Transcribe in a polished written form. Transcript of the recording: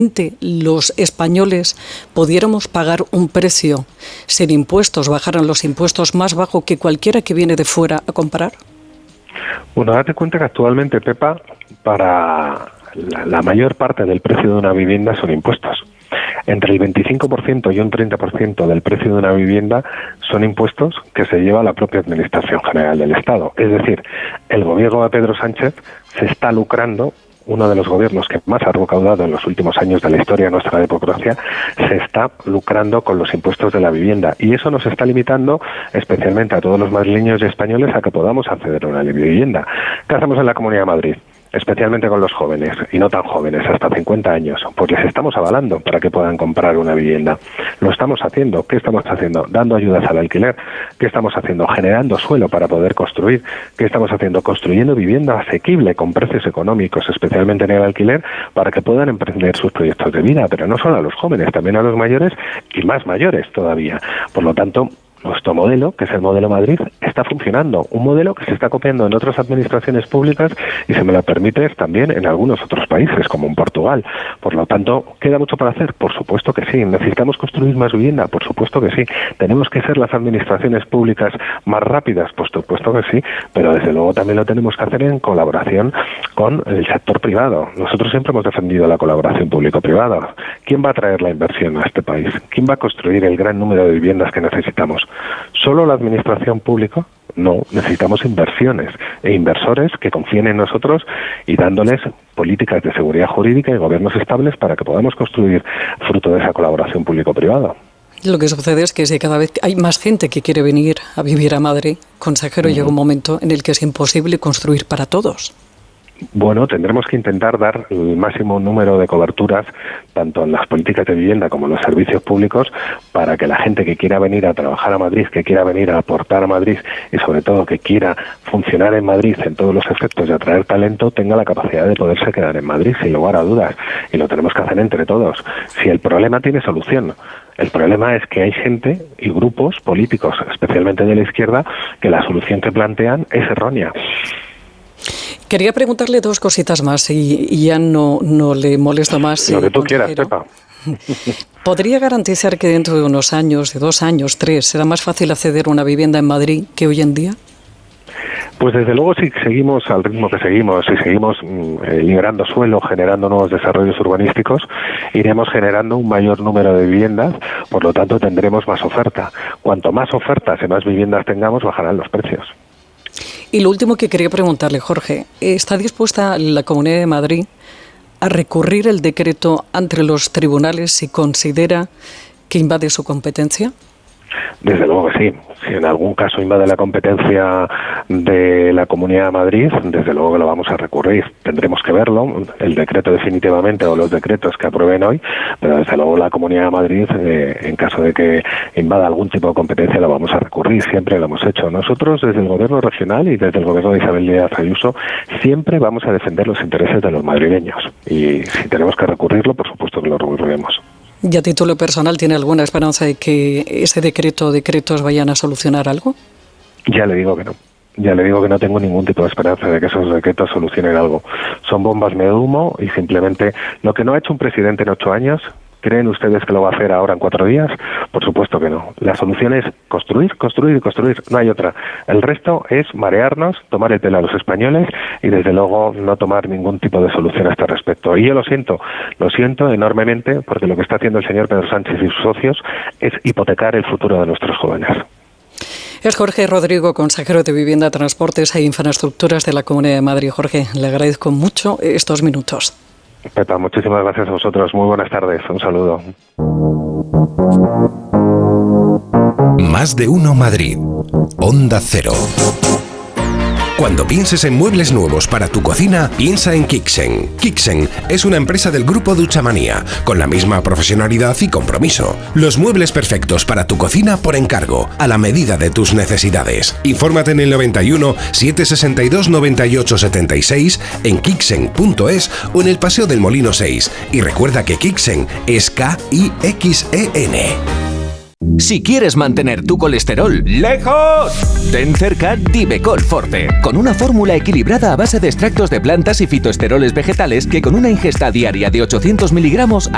los españoles pudiéramos pagar un precio sin impuestos, bajaran los impuestos más bajo que cualquiera que viene de fuera a comprar? Bueno, date cuenta que actualmente, Pepa, para la mayor parte del precio de una vivienda son impuestos. Entre el 25% y un 30% del precio de una vivienda son impuestos que se lleva la propia Administración General del Estado. Es decir, el gobierno de Pedro Sánchez se está lucrando. Uno de los gobiernos que más ha recaudado en los últimos años de la historia de nuestra democracia se está lucrando con los impuestos de la vivienda, y eso nos está limitando especialmente a todos los madrileños y españoles a que podamos acceder a una vivienda. ¿Qué hacemos en la Comunidad de Madrid? Especialmente con los jóvenes, y no tan jóvenes, hasta 50 años, pues les estamos avalando para que puedan comprar una vivienda. Lo estamos haciendo. ¿Qué estamos haciendo? Dando ayudas al alquiler. ¿Qué estamos haciendo? Generando suelo para poder construir. ¿Qué estamos haciendo? Construyendo vivienda asequible con precios económicos, especialmente en el alquiler, para que puedan emprender sus proyectos de vida, pero no solo a los jóvenes, también a los mayores y más mayores todavía. Por lo tanto, nuestro modelo, que es el modelo Madrid, está funcionando. Un modelo que se está copiando en otras administraciones públicas y, si me lo permites, también en algunos otros países, como en Portugal. Por lo tanto, ¿queda mucho para hacer? Por supuesto que sí. ¿Necesitamos construir más vivienda? Por supuesto que sí. ¿Tenemos que ser las administraciones públicas más rápidas? Por supuesto que sí. Pero, desde luego, también lo tenemos que hacer en colaboración con el sector privado. Nosotros siempre hemos defendido la colaboración público-privada. ¿Quién va a traer la inversión a este país? ¿Quién va a construir el gran número de viviendas que necesitamos? ¿Solo la administración pública? No, necesitamos inversiones e inversores que confíen en nosotros y dándoles políticas de seguridad jurídica y gobiernos estables para que podamos construir fruto de esa colaboración público-privada. Lo que sucede es que si cada vez hay más gente que quiere venir a vivir a Madrid, consejero, llega un momento en el que es imposible construir para todos. Bueno, tendremos que intentar dar el máximo número de coberturas, tanto en las políticas de vivienda como en los servicios públicos, para que la gente que quiera venir a trabajar a Madrid, que quiera venir a aportar a Madrid y, sobre todo, que quiera funcionar en Madrid en todos los efectos y atraer talento, tenga la capacidad de poderse quedar en Madrid, sin lugar a dudas. Y lo tenemos que hacer entre todos. Si el problema tiene solución. El problema es que hay gente y grupos políticos, especialmente de la izquierda, que la solución que plantean es errónea. Quería preguntarle dos cositas más y ya no le molesto más. Lo que tú quieras, Pepa. ¿Podría garantizar que dentro de unos años, de 2 años, 3, será más fácil acceder a una vivienda en Madrid que hoy en día? Pues desde luego, si seguimos al ritmo que seguimos, si seguimos liberando suelo, generando nuevos desarrollos urbanísticos, iremos generando un mayor número de viviendas, por lo tanto tendremos más oferta. Cuanto más ofertas y más viviendas tengamos, bajarán los precios. Y lo último que quería preguntarle, Jorge, ¿está dispuesta la Comunidad de Madrid a recurrir el decreto ante los tribunales si considera que invade su competencia? Desde luego que sí. Si en algún caso invade la competencia de la Comunidad de Madrid, desde luego que lo vamos a recurrir. Tendremos que verlo, el decreto definitivamente o los decretos que aprueben hoy, pero desde luego la Comunidad de Madrid, en caso de que invada algún tipo de competencia, lo vamos a recurrir. Siempre lo hemos hecho. Nosotros, desde el Gobierno regional y desde el Gobierno de Isabel Díaz Ayuso, siempre vamos a defender los intereses de los madrileños. Y si tenemos que recurrirlo, por supuesto que lo recurriremos. ¿Y a título personal tiene alguna esperanza de que ese decreto o decretos vayan a solucionar algo? Ya le digo que no. Ya le digo que no tengo ningún tipo de esperanza de que esos decretos solucionen algo. Son bombas de humo y simplemente lo que no ha hecho un presidente en 8 años, ¿creen ustedes que lo va a hacer ahora en 4 días? Por supuesto que no. La solución es construir, construir y construir. No hay otra. El resto es marearnos, tomar el pelo a los españoles y, desde luego, no tomar ningún tipo de solución a este respecto. Y yo lo siento enormemente, porque lo que está haciendo el señor Pedro Sánchez y sus socios es hipotecar el futuro de nuestros jóvenes. Es Jorge Rodrigo, consejero de Vivienda, Transportes e Infraestructuras de la Comunidad de Madrid. Jorge, le agradezco mucho estos minutos. Pepa, muchísimas gracias a vosotros. Muy buenas tardes. Un saludo. Más de uno Madrid. Onda Cero. Cuando pienses en muebles nuevos para tu cocina, piensa en Kixen. Kixen es una empresa del grupo Duchamanía, con la misma profesionalidad y compromiso. Los muebles perfectos para tu cocina por encargo, a la medida de tus necesidades. Infórmate en el 91 762 98 76, en kixen.es o en el Paseo del Molino 6. Y recuerda que Kixen es KIXEN. Si quieres mantener tu colesterol lejos, ten cerca Divecol Forte, con una fórmula equilibrada a base de extractos de plantas y fitoesteroles vegetales que, con una ingesta diaria de 800 miligramos,